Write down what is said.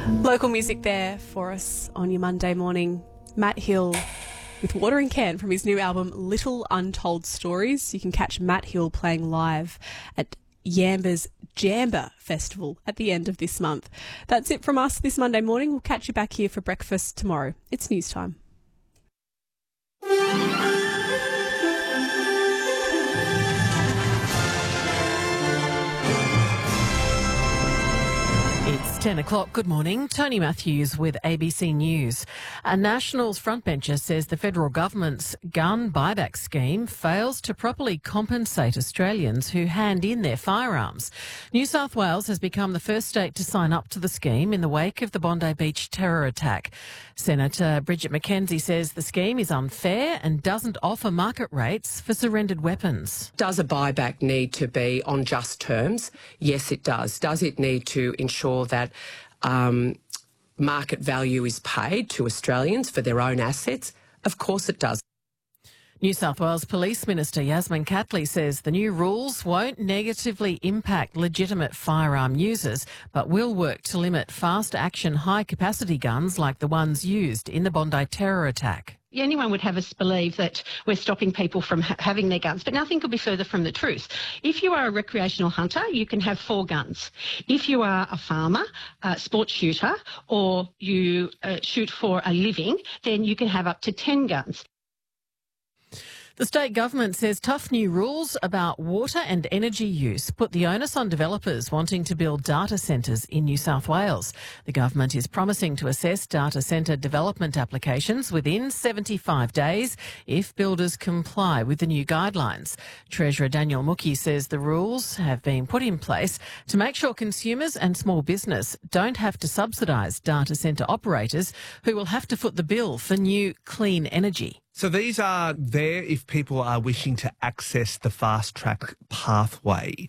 Local music there for us on your Monday morning. Matt Hill with Watering Can from his new album Little Untold Stories. You can catch Matt Hill playing live at Yamba's Jamba Festival at the end of this month. That's it from us this Monday morning. We'll catch you back here for breakfast tomorrow. It's news time. It's 10 o'clock. Good morning. Tony Matthews with ABC News. A Nationals frontbencher says the federal government's gun buyback scheme fails to properly compensate Australians who hand in their firearms. New South Wales has become the first state to sign up to the scheme in the wake of the Bondi Beach terror attack. Senator Bridget McKenzie says the scheme is unfair and doesn't offer market rates for surrendered weapons. Does a buyback need to be on just terms? Yes, it does. Does it need to ensure that market value is paid to Australians for their own assets? Of course it does. New South Wales Police Minister Yasmin Catley says the new rules won't negatively impact legitimate firearm users, but will work to limit fast-action, high-capacity guns like the ones used in the Bondi terror attack. Anyone would have us believe that we're stopping people from having their guns, but nothing could be further from the truth. If you are a recreational hunter, you can have 4 guns. If you are a farmer, a sports shooter, or you shoot for a living, then you can have up to 10 guns. The state government says tough new rules about water and energy use put the onus on developers wanting to build data centres in New South Wales. The government is promising to assess data centre development applications within 75 days if builders comply with the new guidelines. Treasurer Daniel Mookie says the rules have been put in place to make sure consumers and small business don't have to subsidise data centre operators who will have to foot the bill for new clean energy. So these are there if people are wishing to access the fast track pathway.